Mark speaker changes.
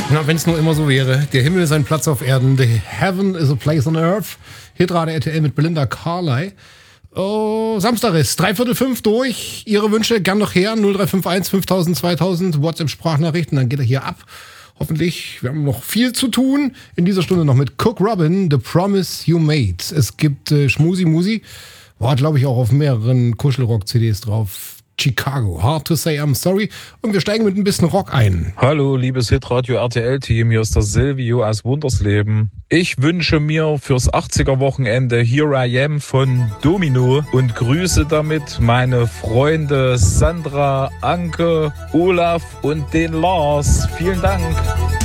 Speaker 1: Na, wenn es nur immer so wäre. Der Himmel ist ein Platz auf Erden. The Heaven is a place on earth. Hitradio RTL mit Belinda Carlisle. Oh, Samstag ist 4:45 durch. Ihre Wünsche gern noch her. 0351 5000 2000 WhatsApp-Sprachnachrichten. Dann geht er hier ab. Hoffentlich. Wir haben noch viel zu tun. In dieser Stunde noch mit Cook Robin, The Promise You Made. Es gibt Schmusi Musi. War, glaube ich, auch auf mehreren Kuschelrock-CDs drauf. Chicago, Hard to Say I'm Sorry. Und wir steigen mit ein bisschen Rock ein.
Speaker 2: Hallo, liebes Hitradio RTL-Team, hier ist der Silvio aus Wundersleben. Ich wünsche mir fürs 80er-Wochenende Here I Am von Domino und grüße damit meine Freunde Sandra, Anke, Olaf und den Lars. Vielen Dank.